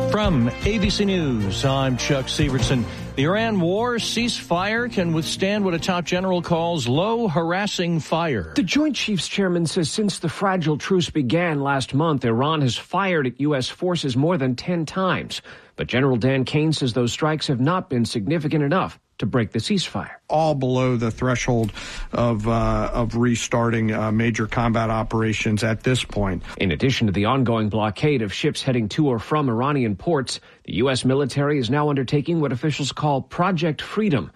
From ABC News, I'm Chuck Severson. The Iran war ceasefire can withstand what a top general calls low harassing fire. The Joint Chiefs chairman says since the fragile truce began last month, Iran has fired at U.S. forces more than 10 times. But General Dan Kane says those strikes have not been significant enough to break the ceasefire. All below the threshold of restarting major combat operations at this point. In addition to the ongoing blockade of ships heading to or from Iranian ports, the U.S. military is now undertaking what officials call Project Freedom,